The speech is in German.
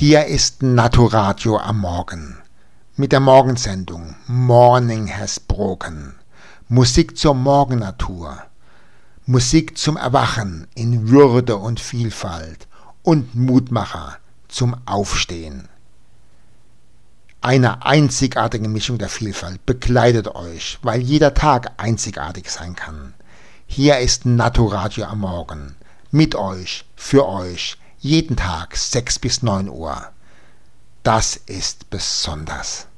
Hier ist Naturadio am Morgen mit der Morgensendung Morning Has Broken. Musik zur Morgennatur, Musik zum Erwachen in Würde und Vielfalt und Mutmacher zum Aufstehen. Eine einzigartige Mischung der Vielfalt begleitet euch, weil jeder Tag einzigartig sein kann. Hier ist Naturadio am Morgen, mit euch, für euch, jeden Tag 6 bis 9 Uhr. Das ist besonders.